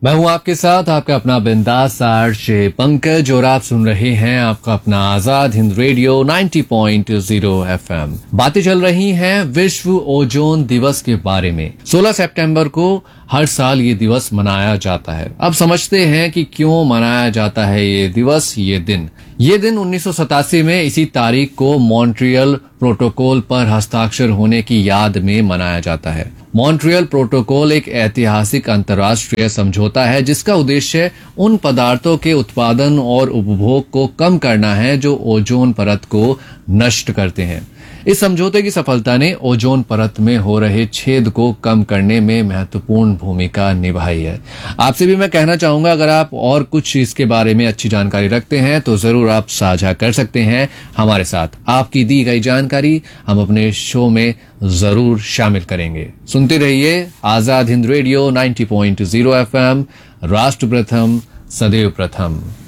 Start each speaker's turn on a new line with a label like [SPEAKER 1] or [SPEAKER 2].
[SPEAKER 1] मैं हूं आपके साथ आपका अपना बिंदास आरजे पंकज और आप सुन रहे हैं आपका अपना आजाद हिंद रेडियो 90.0 एफएम। बातें चल रही हैं विश्व ओजोन दिवस के बारे में। 16 सितंबर को हर साल ये दिवस मनाया जाता है। अब समझते हैं कि क्यों मनाया जाता है ये दिवस, ये दिन 1987 में इसी तारीख को मॉन्ट्रियल प्रोटोकॉल पर हस्ताक्षर होने की याद में मनाया जाता है। मॉन्ट्रियल प्रोटोकॉल एक ऐतिहासिक अंतर्राष्ट्रीय समझौता है जिसका उद्देश्य उन पदार्थों के उत्पादन और उपभोग को कम करना है जो ओजोन परत को नष्ट करते हैं। इस समझौते की सफलता ने ओजोन परत में हो रहे छेद को कम करने में महत्वपूर्ण भूमिका निभाई है। आपसे भी मैं कहना चाहूंगा, अगर आप और कुछ इसके बारे में अच्छी जानकारी रखते हैं तो जरूर आप साझा कर सकते हैं हमारे साथ। आपकी दी गई जानकारी हम अपने शो में जरूर शामिल करेंगे। सुनते रहिए आजाद हिंद रेडियो 90.0 एफएम। राष्ट्र प्रथम, सदैव प्रथम।